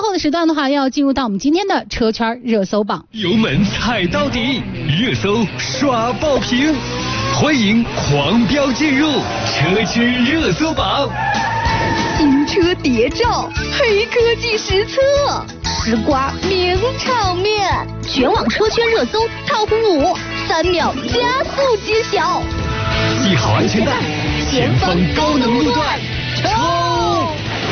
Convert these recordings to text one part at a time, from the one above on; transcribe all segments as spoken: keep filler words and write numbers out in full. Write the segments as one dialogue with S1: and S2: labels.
S1: 稍后的时段的话，要进入到我们今天的车圈热搜榜，
S2: 油门踩到底，热搜刷爆屏，欢迎狂飙进入车圈热搜榜。
S3: 新车谍照，黑科技实测，吃瓜名场面，全网车圈热搜 top 五，三秒加速揭晓。
S2: 系好安全带，前方高能路段，冲！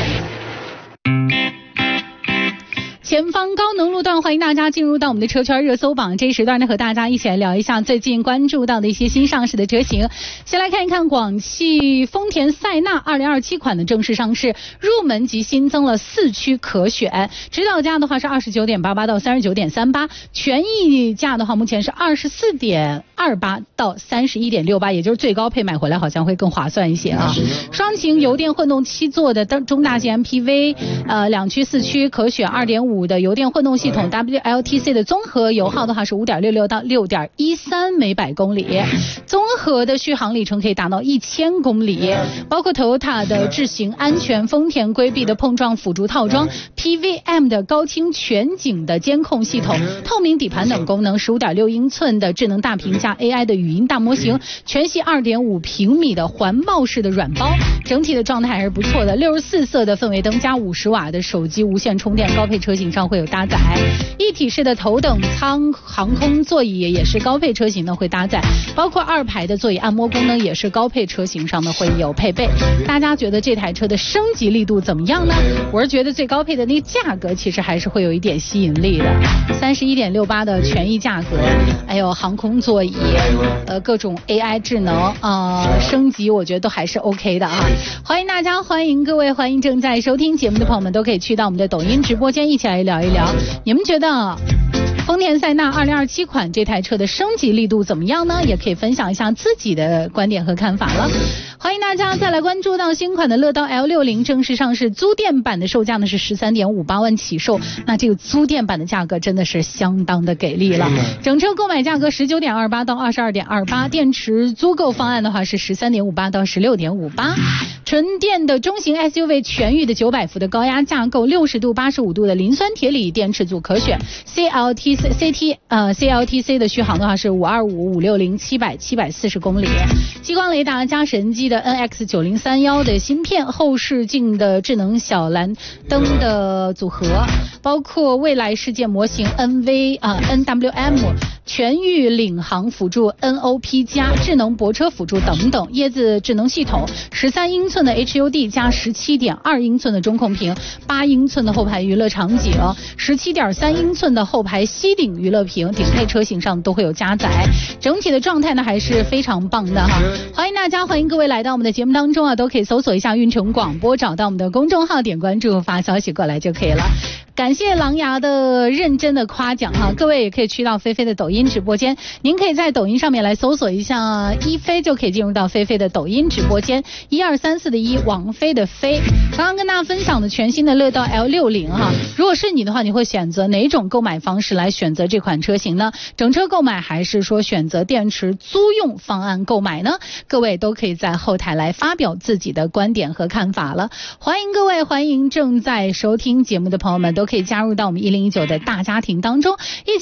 S1: 前方高能路段，欢迎大家进入到我们的车圈热搜榜。这一时段呢，和大家一起来聊一下最近关注到的一些新上市的车型。先来看一看广汽丰田塞纳二零二七款的正式上市，入门级新增了四驱可选，指导价的话是二十九点八八到三十九点三八，权益价的话目前是二十四点二八到三十一点六八，也就是最高配买回来好像会更划算一些啊。双擎油电混动七座的中大型 M P V， 呃，两驱四驱可选二点五的油电混动系统 W L T C 的综合油耗的话是 五点六六到六点一三每百公里，综合的续航里程可以达到一千公里，包括 Toyota 的智行安全、丰田规避的碰撞辅助套装、P V M 的高清全景的监控系统、透明底盘等功能， 十五点六英寸的智能大屏加 A I 的语音大模型，全系 二点五平米的环抱式的软包，整体的状态还是不错的。六十四色的氛围灯加五十瓦的手机无线充电，高配车型上会有搭载。一体式的头等舱航空座椅也是高配车型呢会搭载，包括二排的座椅按摩功能也是高配车型上呢会有配备。大家觉得这台车的升级力度怎么样呢？我是觉得最高配的那个价格其实还是会有一点吸引力的，三十一点六八的权益价格，还有航空座椅，呃，各种 A I 智能呃升级，我觉得都还是 OK 的啊。欢迎大家，欢迎各位，欢迎正在收听节目的朋友们，都可以去到我们的抖音直播间一起来聊一聊，你们觉得丰田塞纳二零二七款这台车的升级力度怎么样呢？也可以分享一下自己的观点和看法了。欢迎大家再来关注到新款的乐刀 L 六十 正式上市，租电版的售价呢是 十三点五八万起售，那这个租电版的价格真的是相当的给力了。整车购买价格 十九点二八到二十二点二八，电池租购方案的话是 十三点五八到十六点五八，纯电的中型 S U V 全域的九百伏的高压架构，六十度八十五度的磷酸铁锂电池组可选， C L T C C T 呃 C L T C 的续航的话是五二五、五六零、七百、七百四十公里，激光雷达加神机的 N X 九零三一 的芯片，后视镜的智能小蓝灯的组合，包括未来世界模型 N V 啊、呃、N W M 全域领航辅助 N O P 加智能泊车辅助等等，椰子智能系统，十三英寸的 H U D 加 十七点二英寸的中控屏，八英寸的后排娱乐场景， 十七点三英寸的后排吸顶娱乐屏，顶配车型上都会有加载，整体的状态呢还是非常棒的哈。欢迎大家，欢迎各位来到我们的节目当中啊，都可以搜索一下运城广播，找到我们的公众号，点关注发消息过来就可以了。感谢狼牙的认真的夸奖哈，各位也可以去到菲菲的抖音直播间，您可以在抖音上面来搜索一下一菲，就可以进入到菲菲的抖音直播间，一二三四的一，王菲的菲。刚刚跟大家分享的全新的乐道 L 六十 哈，如果是你的话，你会选择哪种购买方式来选择这款车型呢？整车购买还是说选择电池租用方案购买呢？各位都可以在后台来发表自己的观点和看法了。欢迎各位，欢迎正在收听节目的朋友们，都可以加入到我们一零一九的大家庭当中，一起